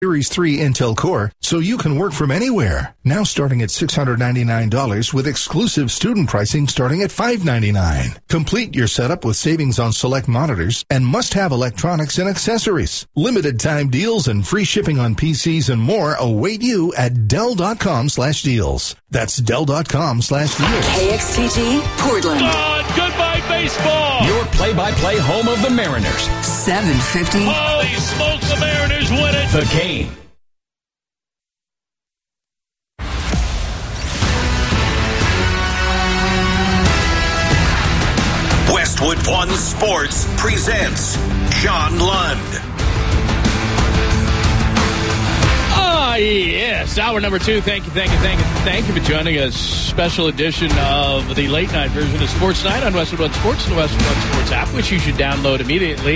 Series 3 Intel Core, so you can work from anywhere. Now starting at $699 with exclusive student pricing starting at $599. Complete your setup with savings on select monitors and must-have electronics and accessories. Limited time deals and free shipping on PCs and more await you at Dell.com/deals. That's Dell.com/deals. KXTG, Portland. Goodbye, baseball. Your play-by-play home of the Mariners. 750. Holy smokes, the Mariners win it. The Game. Westwood One Sports presents John Lund. Yes, hour number 2. Thank you for joining us. Special edition of the late night version of Sports Night on Westwood One Sports and the Westwood One Sports app, which you should download immediately.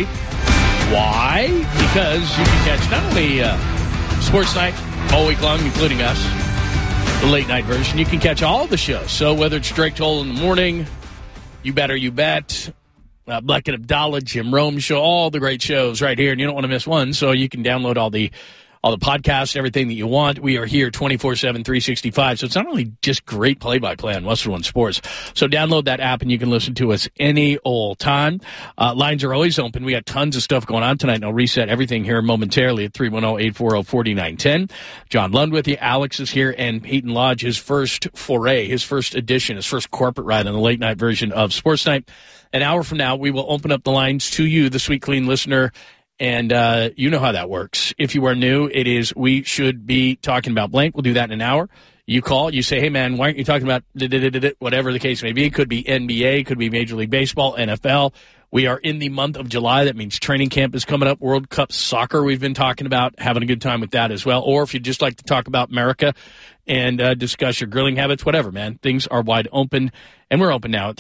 Why? Because you can catch not only Sports Night all week long, including us, the late night version, you can catch all the shows. So whether it's Drake Toll in the morning, You Better You Bet, Black and Abdallah, Jim Rome Show, all the great shows right here, and you don't want to miss one, so you can download all the podcasts, everything that you want. We are here 24/7, 365. So it's not only just great play-by-play on Westwood One Sports. So download that app and you can listen to us any old time. Lines are always open. We got tons of stuff going on tonight, and I'll reset everything here momentarily at 310-840-4910. John Lund with you. Alex is here, and Peyton Lodge, his first foray, his first edition, his first corporate ride on the late night version of Sports Night. An hour from now, we will open up the lines to you, the sweet, clean listener. And you know how that works. If you are new, it is we should be talking about blank. We'll do that in an hour. You call, you say, hey, man, why aren't you talking about whatever the case may be? It could be NBA, could be Major League Baseball, NFL. We are in the month of July. That means training camp is coming up. World Cup soccer we've been talking about, having a good time with that as well. Or if you'd just like to talk about America and discuss your grilling habits, whatever, man. Things are wide open. And we're open now at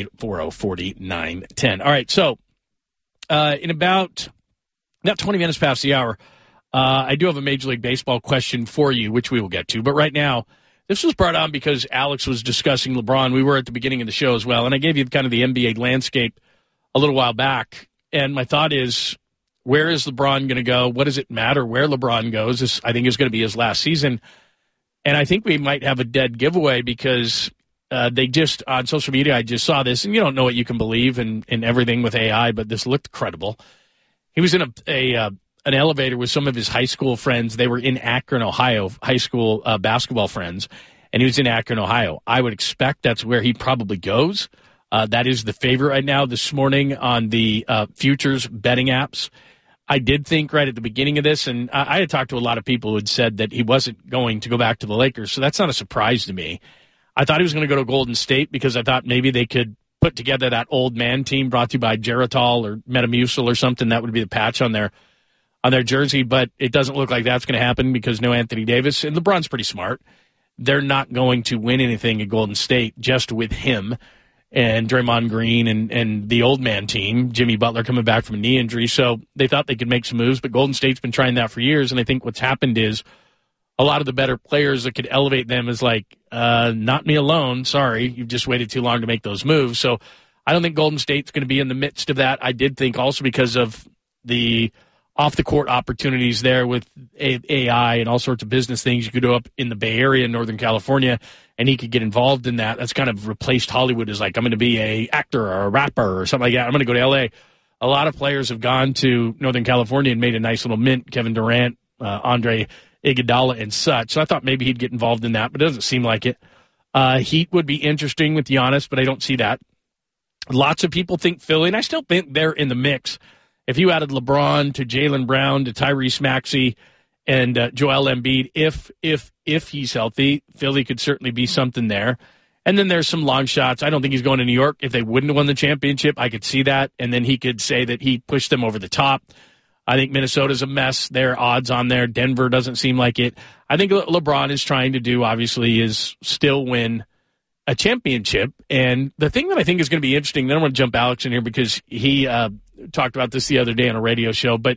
310-840-4910. All right, so in about 20 minutes past the hour, I do have a Major League Baseball question for you, which we will get to. But right now, this was brought on because Alex was discussing LeBron. We were at the beginning of the show as well, and I gave you kind of the NBA landscape a little while back. And my thought is, where is LeBron going to go? What does it matter where LeBron goes? This, I think, is going to be his last season. And I think we might have a dead giveaway because they just, on social media, I just saw this, and you don't know what you can believe in everything with AI, but this looked credible. He was in an elevator with some of his high school friends. They were in Akron, Ohio, high school basketball friends, and he was in Akron, Ohio. I would expect that's where he probably goes. That is the favorite right now this morning on the futures betting apps. I did think right at the beginning of this, and I had talked to a lot of people who had said that he wasn't going to go back to the Lakers, so that's not a surprise to me. I thought he was going to go to Golden State because I thought maybe they could put together that old man team brought to you by Geritol or Metamucil or something. That would be the patch on their jersey, but it doesn't look like that's going to happen because no Anthony Davis. And LeBron's pretty smart. They're not going to win anything at Golden State just with him and Draymond Green and the old man team, Jimmy Butler coming back from a knee injury. So they thought they could make some moves, but Golden State's been trying that for years. And I think what's happened is a lot of the better players that could elevate them is like, not me alone. Sorry, you've just waited too long to make those moves. So I don't think Golden State's going to be in the midst of that. I did think also because of the off-the-court opportunities there with AI and all sorts of business things. You could go up in the Bay Area in Northern California, and he could get involved in that. That's kind of replaced Hollywood as like, I'm going to be a actor or a rapper or something like that. I'm going to go to L.A. A lot of players have gone to Northern California and made a nice little mint. Kevin Durant, Andre Iguodala and such. So I thought maybe he'd get involved in that, but it doesn't seem like it. Heat would be interesting with Giannis, but I don't see that. Lots of people think Philly, and I still think they're in the mix. If you added LeBron to Jaylen Brown to Tyrese Maxey and Joel Embiid, if he's healthy, Philly could certainly be something there. And then there's some long shots. I don't think he's going to New York. If they wouldn't have won the championship, I could see that. And then he could say that he pushed them over the top. I think Minnesota's a mess. Their odds on there. Denver doesn't seem like it. I think LeBron is trying to do, obviously, is still win a championship. And the thing that I think is going to be interesting, then I'm going to jump Alex in here because he talked about this the other day on a radio show. But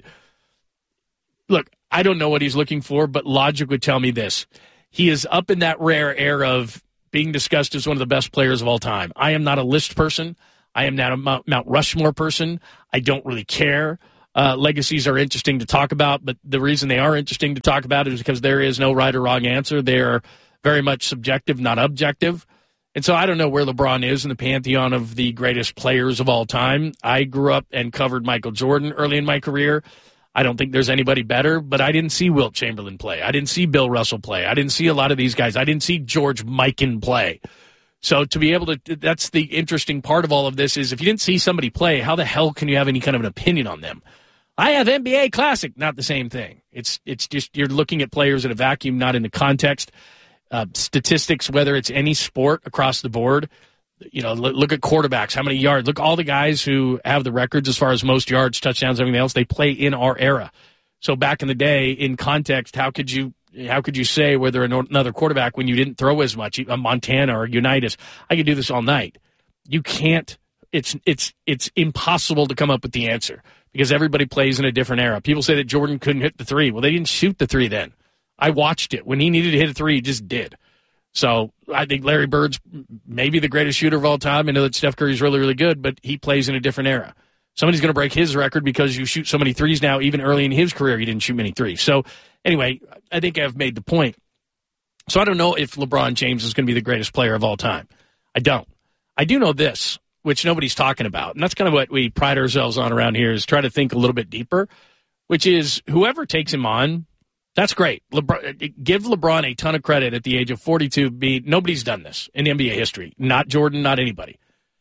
look, I don't know what he's looking for, but logic would tell me this. He is up in that rare air of being discussed as one of the best players of all time. I am not a list person. I am not a Mount Rushmore person. I don't really care. Legacies are interesting to talk about, but the reason they are interesting to talk about is because there is no right or wrong answer. They're very much subjective, not objective. And so I don't know where LeBron is in the pantheon of the greatest players of all time. I grew up and covered Michael Jordan early in my career. I don't think there's anybody better, but I didn't see Wilt Chamberlain play. I didn't see Bill Russell play. I didn't see a lot of these guys. I didn't see George Mikan play. So to be able to, that's the interesting part of all of this is if you didn't see somebody play, how the hell can you have any kind of an opinion on them? I have NBA Classic, not the same thing. It's just you're looking at players in a vacuum, not in the context. Statistics, whether it's any sport across the board, look at quarterbacks, how many yards. Look, all the guys who have the records as far as most yards, touchdowns, everything else, they play in our era. So back in the day, in context, how could you say whether another quarterback when you didn't throw as much, a Montana or Unitas? I could do this all night. You can't. It's impossible to come up with the answer because everybody plays in a different era. People say that Jordan couldn't hit the three. Well, they didn't shoot the three then. I watched it. When he needed to hit a three, he just did. So I think Larry Bird's maybe the greatest shooter of all time. I know that Steph Curry's really, really good, but he plays in a different era. Somebody's going to break his record because you shoot so many threes now. Even early in his career, he didn't shoot many threes. So anyway, I think I've made the point. So I don't know if LeBron James is going to be the greatest player of all time. I don't. I do know this, which nobody's talking about, and that's kind of what we pride ourselves on around here is try to think a little bit deeper, which is whoever takes him on, that's great. Give LeBron a ton of credit at the age of 42. Nobody's done this in NBA history. Not Jordan, not anybody.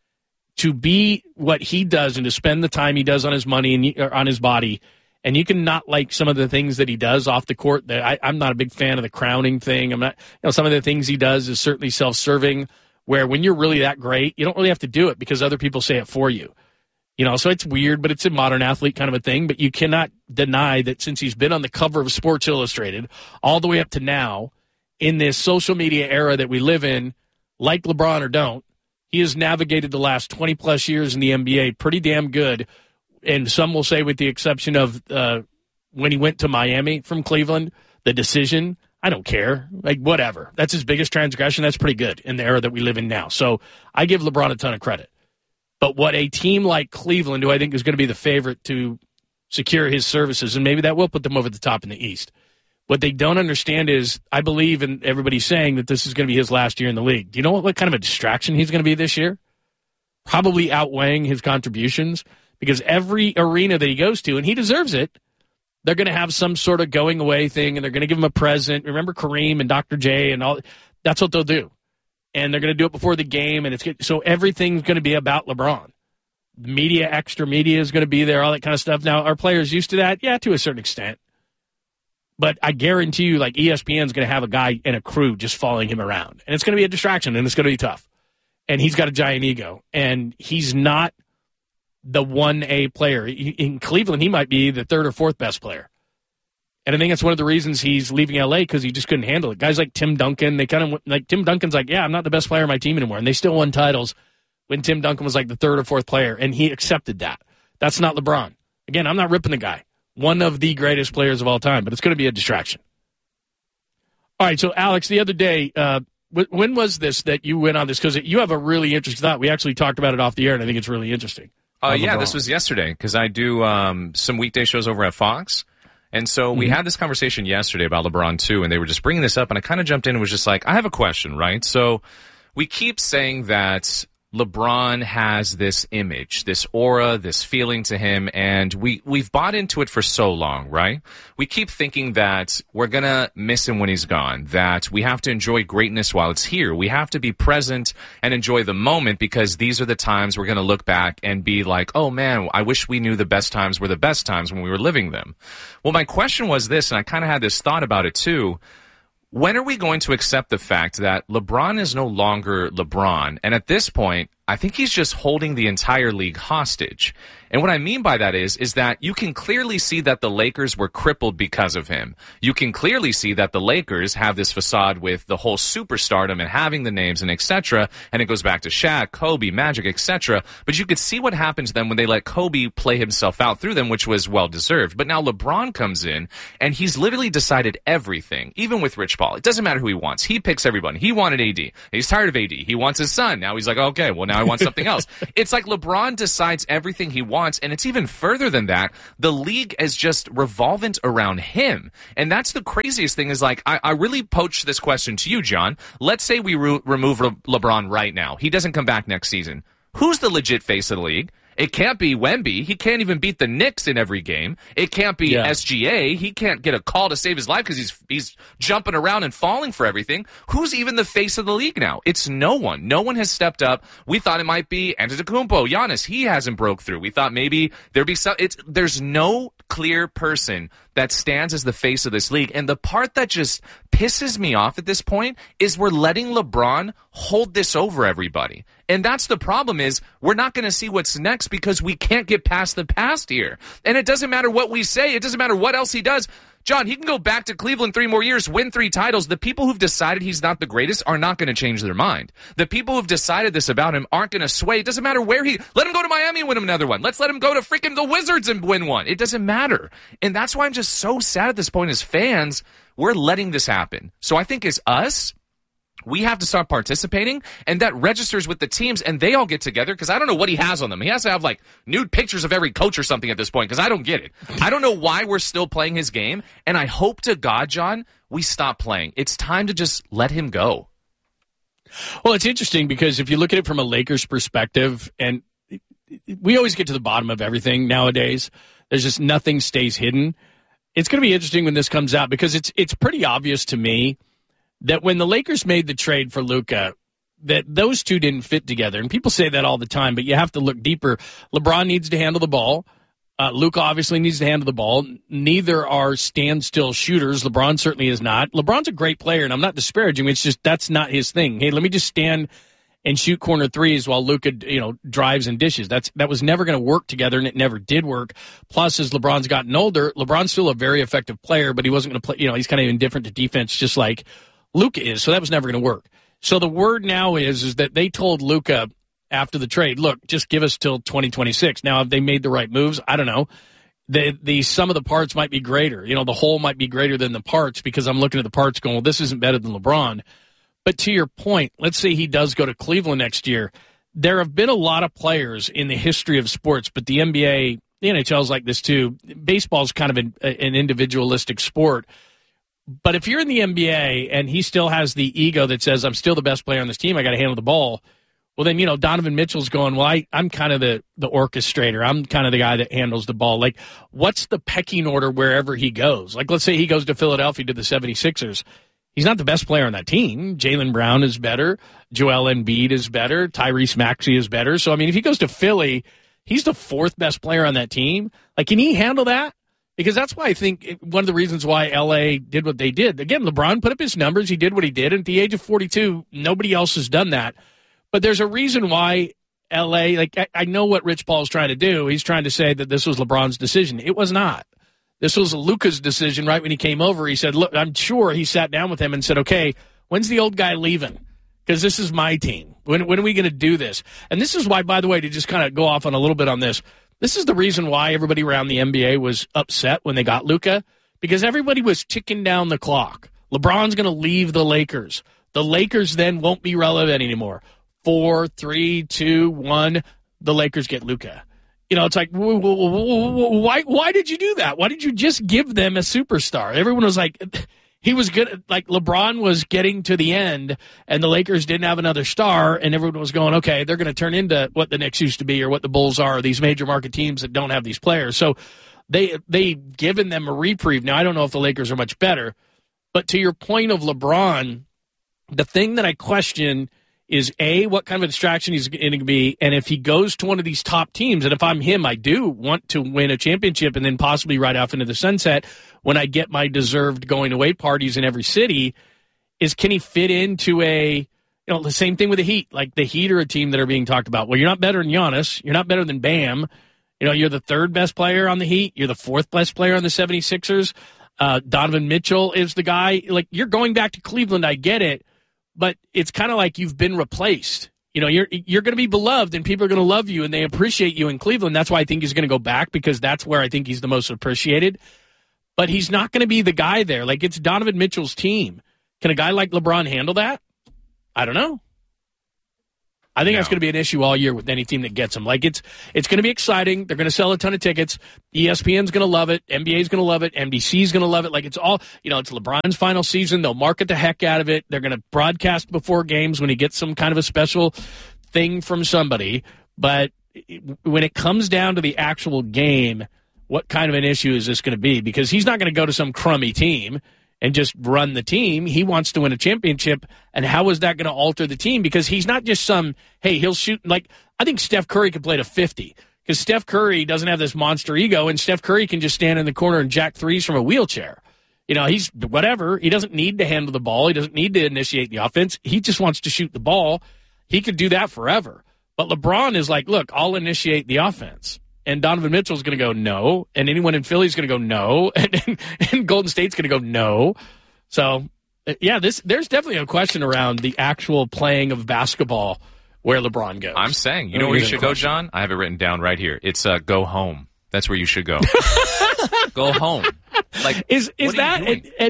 To be what he does and to spend the time he does on his money and on his body, and you can not like some of the things that he does off the court. I'm not a big fan of the crowning thing. I'm not. Some of the things he does is certainly self-serving. Where when you're really that great, you don't really have to do it because other people say it for you. So it's weird, but it's a modern athlete kind of a thing. But you cannot deny that since he's been on the cover of Sports Illustrated all the way up to now, in this social media era that we live in, like LeBron or don't, he has navigated the last 20-plus years in the NBA pretty damn good. And some will say with the exception of when he went to Miami from Cleveland, the decision, I don't care. Like, whatever. That's his biggest transgression. That's pretty good in the era that we live in now. So I give LeBron a ton of credit. But what a team like Cleveland, who I think is going to be the favorite to secure his services, and maybe that will put them over the top in the East. What they don't understand is, I believe, and everybody's saying that this is going to be his last year in the league. Do you know what kind of a distraction he's going to be this year? Probably outweighing his contributions, because every arena that he goes to, and he deserves it, they're going to have some sort of going away thing, and they're going to give him a present. Remember Kareem and Dr. J and all? That's what they'll do. And they're going to do it before the game, and so everything's going to be about LeBron. Media, extra media is going to be there, all that kind of stuff. Now, are players used to that? Yeah, to a certain extent. But I guarantee you, like, ESPN's going to have a guy and a crew just following him around. And it's going to be a distraction, and it's going to be tough. And he's got a giant ego. And he's not the 1A player. In Cleveland, he might be the third or fourth best player. And I think that's one of the reasons he's leaving L.A. because he just couldn't handle it. Guys like Tim Duncan, they kind of like Tim Duncan's like, yeah, I'm not the best player on my team anymore. And they still won titles when Tim Duncan was like the third or fourth player, and he accepted that. That's not LeBron. Again, I'm not ripping the guy. One of the greatest players of all time, but it's going to be a distraction. All right, so Alex, the other day, when was this that you went on this? Because you have a really interesting thought. We actually talked about it off the air, and I think it's really interesting. Yeah, this was yesterday because I do some weekday shows over at Fox. And so we had this conversation yesterday about LeBron, too, and they were just bringing this up, and I kind of jumped in and was just like, I have a question, right? So we keep saying that LeBron has this image, this aura, this feeling to him, and we've bought into it for so long, right? We keep thinking that we're going to miss him when he's gone, that we have to enjoy greatness while it's here. We have to be present and enjoy the moment because these are the times we're going to look back and be like, oh, man, I wish we knew the best times were the best times when we were living them. Well, my question was this, and I kind of had this thought about it, too. When are we going to accept the fact that LeBron is no longer LeBron? And at this point, I think he's just holding the entire league hostage. And what I mean by that is that you can clearly see that the Lakers were crippled because of him. You can clearly see that the Lakers have this facade with the whole superstardom and having the names and etc. And it goes back to Shaq, Kobe, Magic, etc. But you could see what happened to them when they let Kobe play himself out through them, which was well-deserved. But now LeBron comes in, and he's literally decided everything, even with Rich Paul. It doesn't matter who he wants. He picks everyone. He wanted AD. He's tired of AD. He wants his son. Now he's like, okay, well, now I want something else. It's like LeBron decides everything he wants, and it's even further than that. The league is just revolvent around him. And that's the craziest thing is, like, I really poach this question to you, John. Let's say we remove LeBron right now. He doesn't come back next season. Who's the legit face of the league? It can't be Wemby. He can't even beat the Knicks in every game. It can't be SGA. He can't get a call to save his life because he's jumping around and falling for everything. Who's even the face of the league now? It's no one. No one has stepped up. We thought it might be Antetokounmpo, Giannis. He hasn't broke through. We thought maybe there'd be some. There's no clear person that stands as the face of this league. And the part that just pisses me off at this point is we're letting LeBron hold this over everybody. And that's the problem is we're not going to see what's next because we can't get past the past here. And it doesn't matter what we say. It doesn't matter what else he does. John, he can go back to Cleveland 3 more years, win 3 titles. The people who've decided he's not the greatest are not going to change their mind. The people who've decided this about him aren't going to sway. It doesn't matter where let him go to Miami and win him another one. Let's let him go to freaking the Wizards and win one. It doesn't matter. And that's why I'm just so sad at this point as fans. We're letting this happen. So I think as us, we have to start participating, and that registers with the teams, and they all get together, because I don't know what he has on them. He has to have, like, nude pictures of every coach or something at this point, because I don't get it. I don't know why we're still playing his game, and I hope to God, John, we stop playing. It's time to just let him go. Well, it's interesting, because if you look at it from a Lakers perspective, and we always get to the bottom of everything nowadays, there's just nothing stays hidden. It's going to be interesting when this comes out, because it's pretty obvious to me that when the Lakers made the trade for Luka, that those two didn't fit together. And people say that all the time, but you have to look deeper. LeBron needs to handle the ball. Luka obviously needs to handle the ball. Neither are standstill shooters. LeBron certainly is not. LeBron's a great player, and I'm not disparaging him. It's just that's not his thing. Hey, let me just stand and shoot corner threes while Luka, drives and dishes. That was never going to work together, and it never did work. Plus, as LeBron's gotten older, LeBron's still a very effective player, but he wasn't going to play. He's kind of indifferent to defense, just like Luka is, so that was never going to work. So the word now is that they told Luka after the trade, look, just give us till 2026. Now, have they made the right moves? I don't know. The sum of the parts might be greater. The whole might be greater than the parts, because I'm looking at the parts going, well, this isn't better than LeBron. But to your point, let's say he does go to Cleveland next year. There have been a lot of players in the history of sports, but the NBA, the NHL is like this too. Baseball is kind of an individualistic sport. But if you're in the NBA and he still has the ego that says, I'm still the best player on this team, I got to handle the ball, well, then, Donovan Mitchell's going, well, I'm kind of the orchestrator. I'm kind of the guy that handles the ball. Like, what's the pecking order wherever he goes? Like, let's say he goes to Philadelphia to the 76ers. He's not the best player on that team. Jaylen Brown is better. Joel Embiid is better. Tyrese Maxey is better. So, if he goes to Philly, he's the 4th best player on that team. Like, can he handle that? Because that's why I think one of the reasons why L.A. did what they did. Again, LeBron put up his numbers. He did what he did. And at the age of 42, nobody else has done that. But there's a reason why L.A., I know what Rich Paul's trying to do. He's trying to say that this was LeBron's decision. It was not. This was Luka's decision right when he came over. He said, look, I'm sure he sat down with him and said, okay, when's the old guy leaving? Because this is my team. When are we going to do this? And this is why, by the way, to just kind of go off on a little bit on this, this is the reason why everybody around the NBA was upset when they got Luka, because everybody was ticking down the clock. LeBron's going to leave the Lakers. The Lakers then won't be relevant anymore. 4, 3, 2, 1, the Lakers get Luka. It's like, why did you do that? Why did you just give them a superstar? Everyone was like, he was good. Like, LeBron was getting to the end, and the Lakers didn't have another star, and everyone was going, okay, they're going to turn into what the Knicks used to be or what the Bulls are, these major market teams that don't have these players. So they've given them a reprieve. Now, I don't know if the Lakers are much better, but to your point of LeBron, the thing that I question is, A, what kind of a distraction he's going to be, and if he goes to one of these top teams, and if I'm him, I do want to win a championship and then possibly ride off into the sunset when I get my deserved going-away parties in every city, is can he fit into the same thing with the Heat. Like, the Heat are a team that are being talked about. Well, you're not better than Giannis. You're not better than Bam. You're the 3rd best player on the Heat. You're the 4th best player on the 76ers. Donovan Mitchell is the guy. Like, you're going back to Cleveland, I get it. But it's kind of like you've been replaced. You're going to be beloved, and people are going to love you, and they appreciate you in Cleveland. That's why I think he's going to go back, because that's where I think he's the most appreciated. But he's not going to be the guy there. Like, it's Donovan Mitchell's team. Can a guy like LeBron handle that? I don't know. I think that's going to be an issue all year with any team that gets him. Like, it's going to be exciting. They're going to sell a ton of tickets. ESPN's going to love it. NBA's going to love it. NBC's going to love it. Like, it's all, it's LeBron's final season. They'll market the heck out of it. They're going to broadcast before games when he gets some kind of a special thing from somebody. But when it comes down to the actual game, what kind of an issue is this going to be? Because he's not going to go to some crummy team and just run the team. He wants to win a championship, and how is that going to alter the team? Because he's not just he'll shoot. Like, I think Steph Curry could play to 50, because Steph Curry doesn't have this monster ego, and Steph Curry can just stand in the corner and jack threes from a wheelchair. He's whatever. He doesn't need to handle the ball. He doesn't need to initiate the offense. He just wants to shoot the ball. He could do that forever. But LeBron is like, look, I'll initiate the offense. And Donovan Mitchell's going to go no, and anyone in Philly's going to go no, and Golden State's going to go no. So, yeah, there's definitely a question around the actual playing of basketball where LeBron goes. I'm saying, you know where you should go, John? I have it written down right here. It's go home. That's where you should go. Go home. Like, is that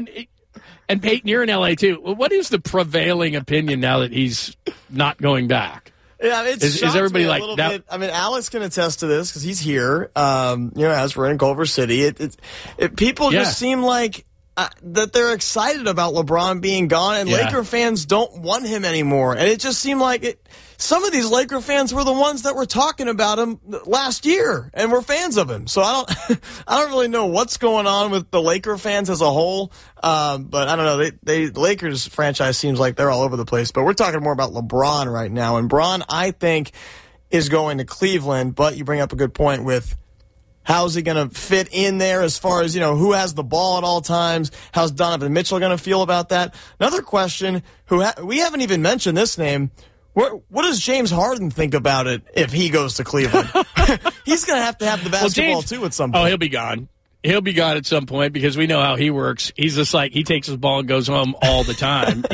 and Peyton, you're in LA too. What is the prevailing opinion now that he's not going back? Yeah, is everybody like that? Bit. I mean, Alex can attest to this because he's here. As we're in Culver City, people just seem like that they're excited about LeBron being gone, and Laker fans don't want him anymore. And it just seemed like some of these Laker fans were the ones that were talking about him last year and were fans of him. So I don't really know what's going on with the Laker fans as a whole. But I don't know. The Lakers franchise seems like they're all over the place. But we're talking more about LeBron right now. And Bron, I think, is going to Cleveland. But you bring up a good point with how's he going to fit in there as far as, who has the ball at all times? How's Donovan Mitchell going to feel about that? Another question, we haven't even mentioned this name. What does James Harden think about it if he goes to Cleveland? He's going to have the basketball, too, at some point. Oh, he'll be gone. He'll be gone at some point because we know how he works. He's just like, he takes his ball and goes home all the time.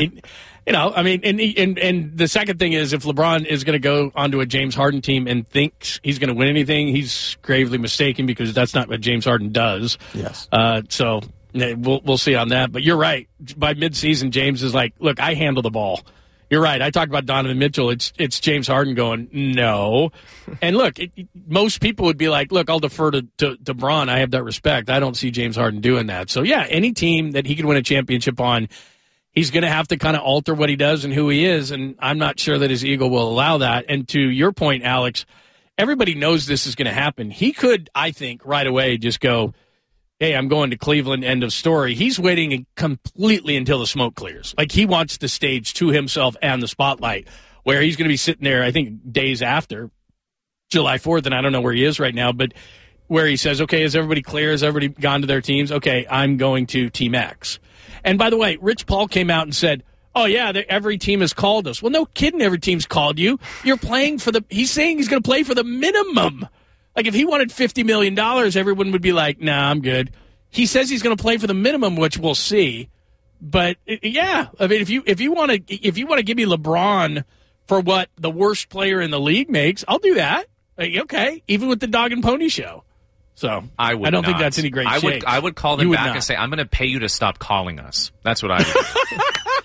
And the second thing is, if LeBron is going to go onto a James Harden team and thinks he's going to win anything, he's gravely mistaken, because that's not what James Harden does. Yes. So we'll see on that. But you're right. By midseason, James is like, look, I handle the ball. You're right. I talked about Donovan Mitchell. It's James Harden going, no. And look, most people would be like, look, I'll defer to Bron. I have that respect. I don't see James Harden doing that. So, yeah, any team that he could win a championship on, he's going to have to kind of alter what he does and who he is, and I'm not sure that his ego will allow that. And to your point, Alex, everybody knows this is going to happen. He could, I think, right away just go, hey, I'm going to Cleveland, end of story. He's waiting completely until the smoke clears. Like, he wants the stage to himself and the spotlight, where he's going to be sitting there, I think, days after July 4th, and I don't know where he is right now, but where he says, okay, is everybody clear? Has everybody gone to their teams? Okay, I'm going to Team X. And by the way, Rich Paul came out and said, oh, yeah, every team has called us. Well, no kidding, every team's called you. You're playing for he's saying he's going to play for the minimum. Like, if he wanted $50 million, everyone would be like, nah, I'm good. He says he's going to play for the minimum, which we'll see. But, yeah, I mean, if you want to give me LeBron for what the worst player in the league makes, I'll do that. Like, okay, even with the dog and pony show. So I don't think that's any great shake. I would call them back and say, I'm going to pay you to stop calling us. That's what I would do.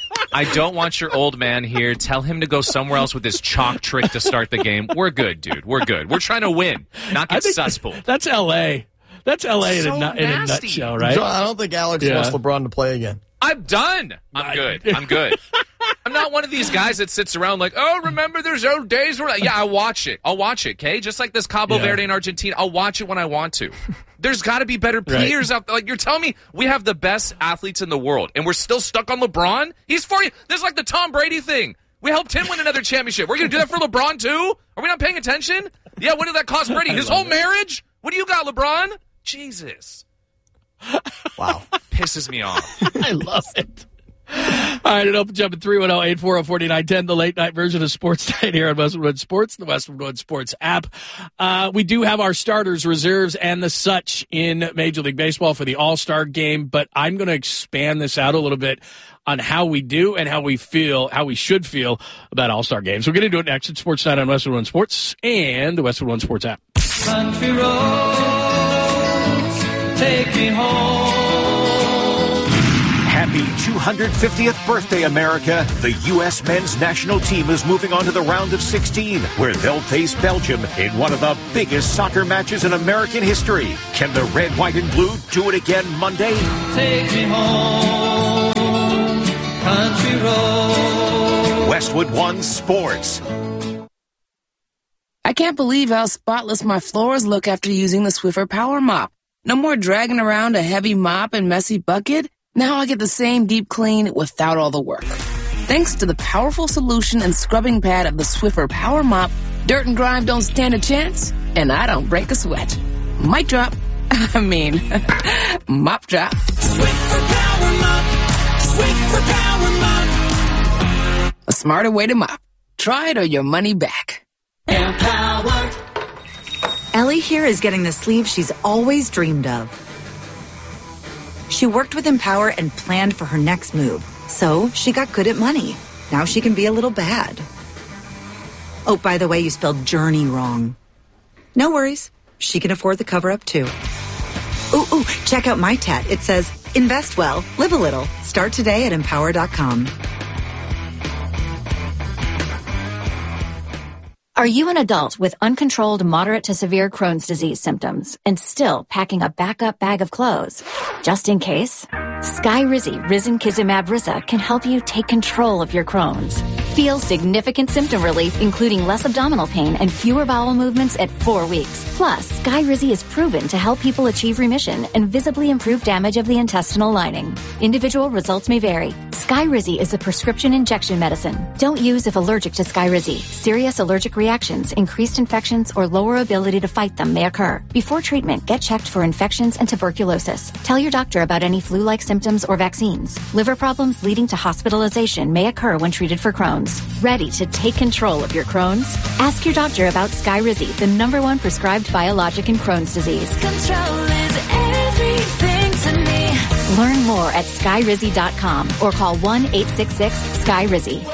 I don't want your old man here. Tell him to go somewhere else with this chalk trick to start the game. We're good, dude. We're good. We're trying to win, not get cesspooled. That's L.A. That's L.A. in a nutshell, right? John, I don't think Alex wants LeBron to play again. I'm done. I'm good. I'm good. I'm not one of these guys that sits around like, oh, remember there's old days where... Yeah, I'll watch it, okay? Just like this Cabo Verde in Argentina, I'll watch it when I want to. There's got to be better players out there. Like, you're telling me we have the best athletes in the world, and we're still stuck on LeBron? He's 40. This is like the Tom Brady thing. We helped him win another championship. We're going to do that for LeBron, too? Are we not paying attention? Yeah, what did that cost Brady? His whole marriage? What do you got, LeBron? Jesus. Wow. Pisses me off. I love it. All right, it opens up at 310-840-4910, the late-night version of Sports Night here on Westwood One Sports, the Westwood One Sports app. We do have our starters, reserves, and the such in Major League Baseball for the All-Star Game, but I'm going to expand this out a little bit on how we do and how we should feel about All-Star Games. We're going to do it next at Sports Night on Westwood One Sports and the Westwood One Sports app. Country roads, take me home. Happy 250th birthday, America. The U.S. men's national team is moving on to the round of 16, where they'll face Belgium in one of the biggest soccer matches in American history. Can the red, white, and blue do it again Monday? Take me home, country road. Westwood One Sports. I can't believe how spotless my floors look after using the Swiffer Power Mop. No more dragging around a heavy mop and messy bucket. Now I get the same deep clean without all the work. Thanks to the powerful solution and scrubbing pad of the Swiffer Power Mop, dirt and grime don't stand a chance, and I don't break a sweat. Mic drop. Mop drop. Swiffer Power Mop. Swiffer Power Mop. A smarter way to mop. Try it or your money back. Empower. Ellie here is getting the sleeve she's always dreamed of. She worked with Empower and planned for her next move, so she got good at money. Now she can be a little bad. Oh, by the way, you spelled journey wrong. No worries. She can afford the cover-up, too. Ooh, check out my tat. It says, invest well, live a little. Start today at Empower.com. Are you an adult with uncontrolled moderate to severe Crohn's disease symptoms and still packing a backup bag of clothes? Just in case, Skyrizi Risankizumab Riza can help you take control of your Crohn's. Feel significant symptom relief, including less abdominal pain and fewer bowel movements at 4 weeks. Plus, Skyrizi is proven to help people achieve remission and visibly improve damage of the intestinal lining. Individual results may vary. Skyrizi is a prescription injection medicine. Don't use if allergic to Skyrizi. Serious allergic reactions, increased infections, or lower ability to fight them may occur. Before treatment, get checked for infections and tuberculosis. Tell your doctor about any flu-like symptoms or vaccines. Liver problems leading to hospitalization may occur when treated for Crohn's. Ready to take control of your Crohn's? Ask your doctor about Skyrizi, the #1 prescribed biologic in Crohn's disease. Control is everything to me. Learn more at Skyrizi.com or call 1-866-SKYRIZI.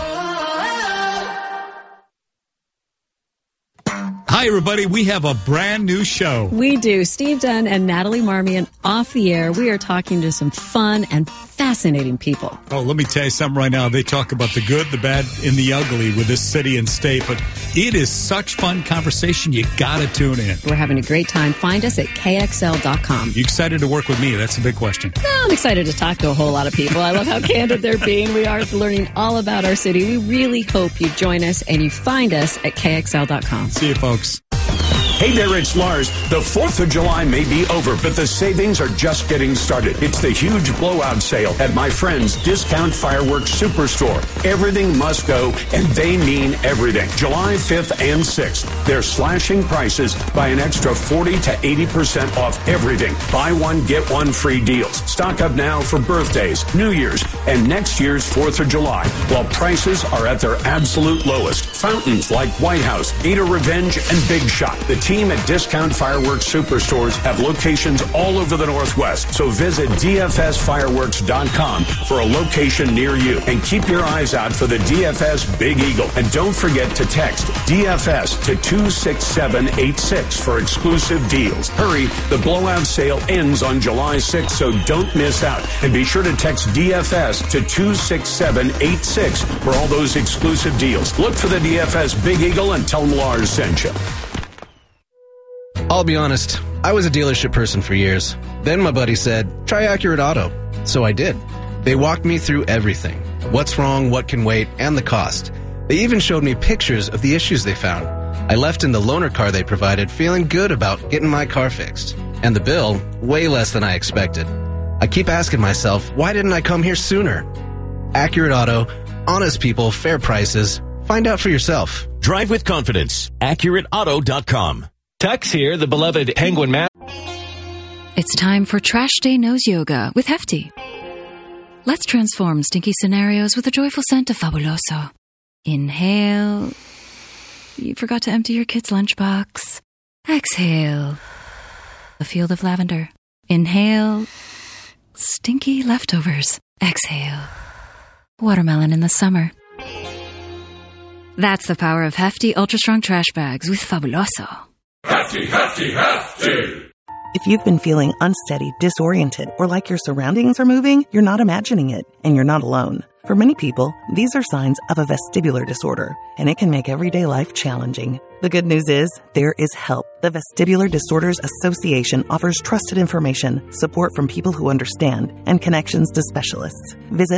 Hi, everybody. We have a brand new show. We do. Steve Dunn and Natalie Marmion off the air. We are talking to some fun and fascinating people. Oh, let me tell you something right now. They talk about the good, the bad, and the ugly with this city and state, but it is such fun conversation. You got to tune in. We're having a great time. Find us at KXL.com. You excited to work with me? That's a big question. No, I'm excited to talk to a whole lot of people. I love how candid they're being. We are learning all about our city. We really hope you join us and you find us at KXL.com. See you, folks. Hey there, it's Lars. The 4th of July may be over, but the savings are just getting started. It's the huge blowout sale at my friend's Discount Fireworks Superstore. Everything must go, and they mean everything. July 5th and 6th, they're slashing prices by an extra 40 to 80% off everything. Buy one, get one free deals. Stock up now for birthdays, New Year's, and next year's 4th of July, while prices are at their absolute lowest. Fountains like White House, Gator Revenge, and Big Shot. The team at Discount Fireworks Superstores have locations all over the Northwest, so visit DFSfireworks.com for a location near you. And keep your eyes out for the DFS Big Eagle. And don't forget to text DFS to 26786 for exclusive deals. Hurry, the blowout sale ends on July 6th, so don't miss out. And be sure to text DFS to 26786 for all those exclusive deals. Look for the DFS Big Eagle and tell them Lars sent you. I'll be honest, I was a dealership person for years. Then my buddy said, try Accurate Auto. So I did. They walked me through everything. What's wrong, what can wait, and the cost. They even showed me pictures of the issues they found. I left in the loaner car they provided feeling good about getting my car fixed. And the bill, way less than I expected. I keep asking myself, why didn't I come here sooner? Accurate Auto, honest people, fair prices. Find out for yourself. Drive with confidence. AccurateAuto.com. Tux here, the beloved Penguin Man. It's time for Trash Day Nose Yoga with Hefty. Let's transform stinky scenarios with a joyful scent of Fabuloso. Inhale. You forgot to empty your kid's lunchbox. Exhale. A field of lavender. Inhale. Stinky leftovers. Exhale. Watermelon in the summer. That's the power of Hefty Ultra Strong Trash Bags with Fabuloso. Hefty, hefty, hefty. If you've been feeling unsteady, disoriented, or like your surroundings are moving, you're not imagining it, and you're not alone. For many people, these are signs of a vestibular disorder, and it can make everyday life challenging. The good news is, there is help. The Vestibular Disorders Association offers trusted information, support from people who understand, and connections to specialists. Visit